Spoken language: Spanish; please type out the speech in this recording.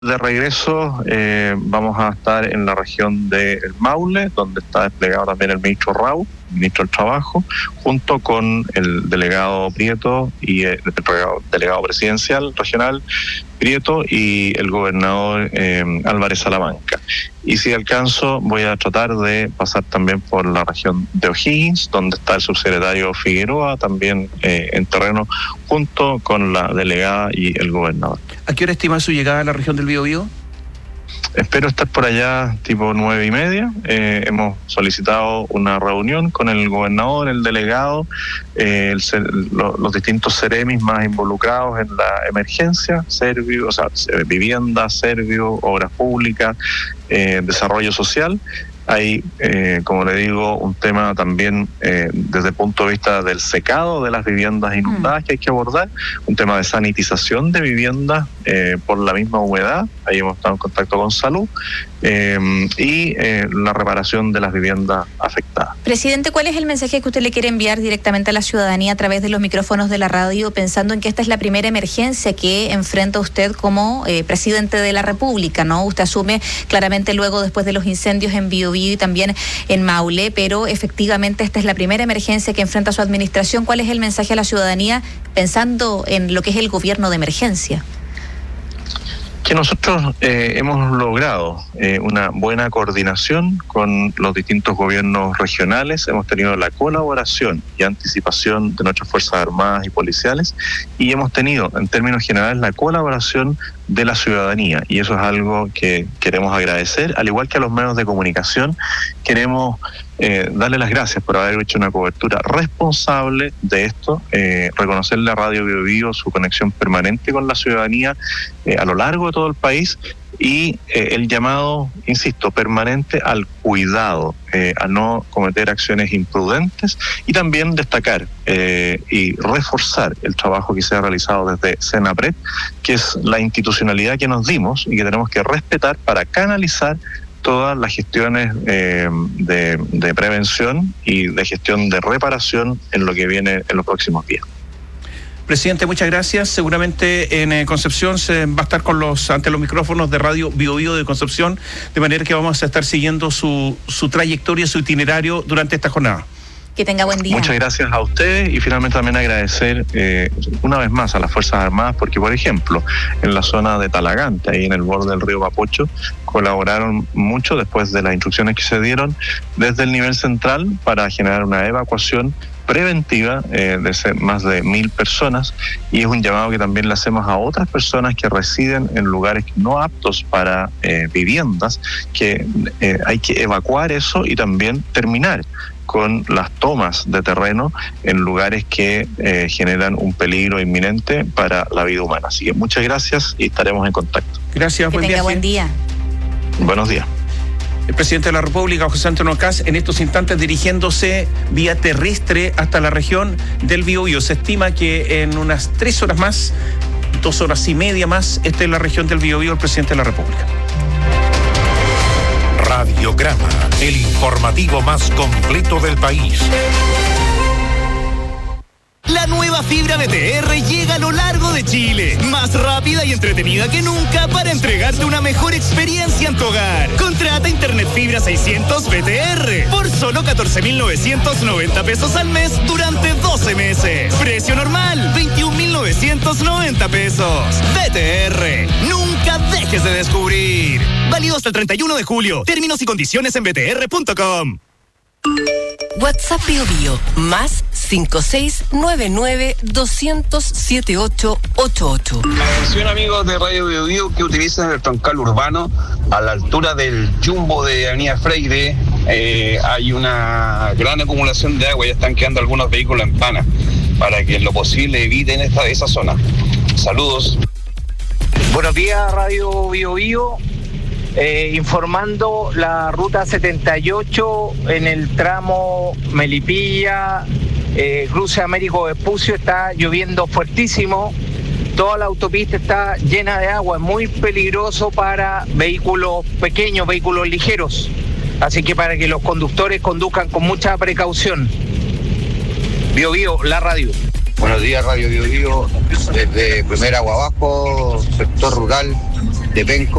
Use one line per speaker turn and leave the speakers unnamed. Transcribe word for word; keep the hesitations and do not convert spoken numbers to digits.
De regreso eh, vamos a estar en la región del Maule, donde está desplegado también el ministro Rau, ministro del Trabajo, junto con el delegado Prieto y el delegado presidencial regional Prieto y el gobernador eh, Álvarez Salamanca. Y si alcanzo, voy a tratar de pasar también por la región de O'Higgins, donde está el subsecretario Figueroa, también eh, en terreno, junto con la delegada y el gobernador.
¿A qué hora estima su llegada a la región del Biobío?
Espero estar por allá tipo nueve y media. Eh, hemos solicitado una reunión con el gobernador, el delegado, eh, el, lo, los distintos seremis más involucrados en la emergencia, Servio, o sea, vivienda, Servio, obras públicas, eh, desarrollo social. Hay, eh, como le digo, un tema también eh, desde el punto de vista del secado de las viviendas inundadas mm. que hay que abordar, un tema de sanitización de viviendas eh, por la misma humedad, ahí hemos estado en contacto con salud, eh, y eh, la reparación de las viviendas afectadas.
Presidente, ¿cuál es el mensaje que usted le quiere enviar directamente a la ciudadanía a través de los micrófonos de la radio, pensando en que esta es la primera emergencia que enfrenta usted como eh, presidente de la República, ¿no? Usted asume claramente luego después de los incendios en Biobío y también en Maule, pero efectivamente esta es la primera emergencia que enfrenta su administración. ¿Cuál es el mensaje a la ciudadanía pensando en lo que es el gobierno de emergencia?
Que nosotros eh, hemos logrado eh, una buena coordinación con los distintos gobiernos regionales, hemos tenido la colaboración y anticipación de nuestras Fuerzas Armadas y policiales, y hemos tenido en términos generales la colaboración de la ciudadanía, y eso es algo que queremos agradecer, al igual que a los medios de comunicación. Queremos eh, darle las gracias por haber hecho una cobertura responsable de esto, eh, reconocerle a Radio Biobío su conexión permanente con la ciudadanía eh, a lo largo de todo el país, y eh, el llamado, insisto, permanente al cuidado, eh, a no cometer acciones imprudentes, y también destacar eh, y reforzar el trabajo que se ha realizado desde Senapred, que es la institucionalidad que nos dimos y que tenemos que respetar para canalizar todas las gestiones eh, de, de prevención y de gestión de reparación en lo que viene en los próximos días.
Presidente, muchas gracias. Seguramente en eh, Concepción se va a estar con los ante los micrófonos de Radio Biobío de Concepción, de manera que vamos a estar siguiendo su, su trayectoria, su itinerario durante esta jornada.
Que tenga buen día.
Muchas gracias a ustedes, y finalmente también agradecer eh, una vez más a las Fuerzas Armadas, porque por ejemplo en la zona de Talagante, ahí en el borde del río Mapocho, colaboraron mucho después de las instrucciones que se dieron desde el nivel central para generar una evacuación preventiva eh, de más de mil personas, y es un llamado que también le hacemos a otras personas que residen en lugares no aptos para eh, viviendas, que eh, hay que evacuar eso y también terminar con las tomas de terreno en lugares que eh, generan un peligro inminente para la vida humana. Así que muchas gracias y estaremos en contacto.
Gracias,
que
buen
tenga
viaje.
Buen día.
Buenos días.
El presidente de la República, José Antonio Kast, en estos instantes dirigiéndose vía terrestre hasta la región del Biobío. Se estima que en unas tres horas más, dos horas y media más, esté en la región del Biobío el presidente de la República.
Radiograma, el informativo más completo del país.
La nueva fibra B T R llega a lo largo de Chile, más rápida y entretenida que nunca para entregarte una mejor experiencia en tu hogar. Contrata Internet Fibra seiscientos B T R por solo catorce mil novecientos noventa pesos al mes durante doce meses. Precio normal, veintiún mil novecientos noventa pesos. B T R, nunca dejes de descubrir. Válido hasta el treinta y uno de julio. Términos y condiciones en b t r punto com.
WhatsApp Biobío más cinco seis nueve nueve dos cero cero siete ocho ocho ocho.
Atención amigos de Radio Biobío que utilizan el troncal urbano a la altura del Jumbo de Avenida Freire. Eh, hay una gran acumulación de agua, ya están quedando algunos vehículos en pana, para que en lo posible eviten esta, esa zona. Saludos.
Buenos días Radio Biobío. Eh, informando la ruta setenta y ocho en el tramo Melipilla, eh, cruce Américo Vespucio, está lloviendo fuertísimo, toda la autopista está llena de agua, es muy peligroso para vehículos pequeños, vehículos ligeros, así que para que los conductores conduzcan con mucha precaución. Biobío, la radio.
Buenos días Radio Biobío, desde Primera Agua Abajo, sector rural. de Penco.